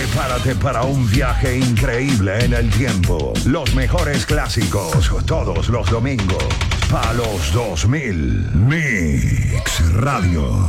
Prepárate para un viaje increíble en el tiempo. Los mejores clásicos todos los domingos. Palos 2000. Mix Radio.